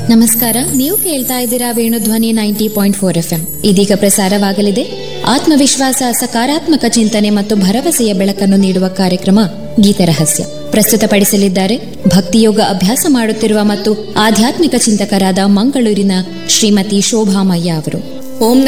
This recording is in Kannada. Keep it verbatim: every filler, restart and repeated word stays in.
ನಮಸ್ಕಾರ, ನೀವು ಕೇಳ್ತಾ ಇದ್ದೀರಾ Venudhwani ninety point four F M. ಇದೀಗ ಪ್ರಸಾರವಾಗಲಿದೆ ಆತ್ಮವಿಶ್ವಾಸ, ಸಕಾರಾತ್ಮಕ ಚಿಂತನೆ ಮತ್ತು ಭರವಸೆಯ ಬೆಳಕನ್ನು ನೀಡುವ ಕಾರ್ಯಕ್ರಮ ಗೀತರಹಸ್ಯ. ಪ್ರಸ್ತುತಪಡಿಸಲಿದ್ದಾರೆ ಭಕ್ತಿಯೋಗ ಅಭ್ಯಾಸ ಮಾಡುತ್ತಿರುವ ಮತ್ತು ಆಧ್ಯಾತ್ಮಿಕ ಚಿಂತಕರಾದ ಮಂಗಳೂರಿನ ಶ್ರೀಮತಿ ಶೋಭಾಮಯ್ಯ ಅವರು. ಓಂ